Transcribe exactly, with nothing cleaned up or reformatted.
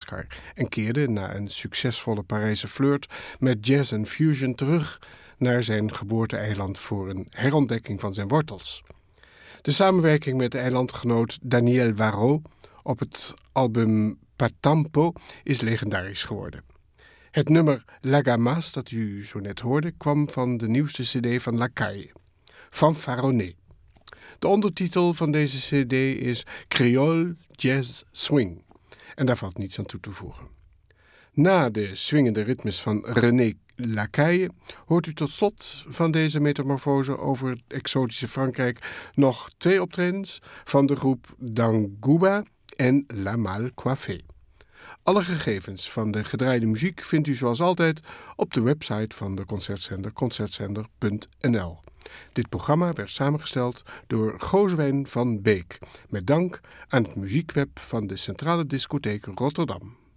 Madagaskar en keerde na een succesvolle Parijse flirt met jazz en fusion terug naar zijn geboorte-eiland voor een herontdekking van zijn wortels. De samenwerking met de eilandgenoot Daniel Warraud op het album Patampo is legendarisch geworden. Het nummer La Gamasse dat u zo net hoorde kwam van de nieuwste cd van La Caille, Fanfaronné. De ondertitel van deze cd is Creole Jazz Swing en daar valt niets aan toe te voegen. Na de swingende ritmes van René Lacaille hoort u tot slot van deze metamorfose over het exotische Frankrijk nog twee optredens van de groep Dangouba en La Mal Coiffée. Alle gegevens van de gedraaide muziek vindt u zoals altijd op de website van de concertzender concertzender punt n l. Dit programma werd samengesteld door Gozewijn van Beek, met dank aan het muziekweb van de Centrale Discotheek Rotterdam.